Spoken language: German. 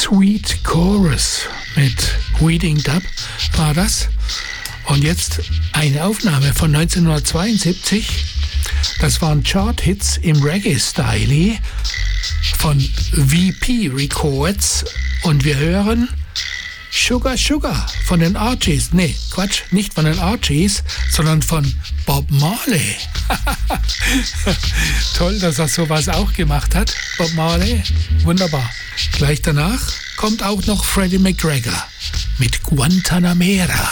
Sweet Chorus mit Weeding Dub war das. Und jetzt eine Aufnahme von 1972. Das waren Chart-Hits im Reggae-Style von VP Records. Und wir hören Sugar Sugar von den Archies. Nee, Quatsch, nicht von den Archies, sondern von Bob Marley. Toll, dass er sowas auch gemacht hat, Bob Marley. Wunderbar. Gleich danach kommt auch noch Freddie McGregor mit Guantanamera.